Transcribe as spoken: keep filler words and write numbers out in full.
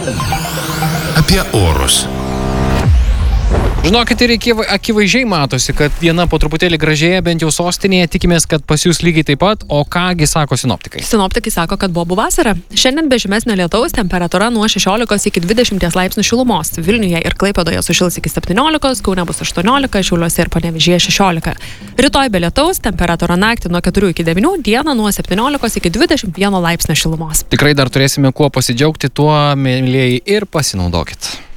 Apie orus. Žinokit, ir akivaizdžiai matosi, kad diena po truputėlį gražėja, bent jau sostinėje, tikimės, kad pas jūs lygiai taip pat, o kągi sako sinoptikai? Sinoptikai sako, kad bobų vasara. Šiandien be žymesnio lietaus, temperatūra nuo šešiolikos iki dvidešimties laipsnių šilumos. Vilniuje ir Klaipėdoje sušils iki septyniolikos, Kaune bus aštuoniolika, Šiauliuose ir Panevėžyje šešiolika. Rytoj be lietaus, temperatūra naktį nuo keturių iki devynių, dieną nuo septyniolikos iki dvidešimt vieno laipsnio šilumos. Tikrai dar turėsime kuo pasidžiaugti, tuo, mėlyjeji, ir pasinaudokit.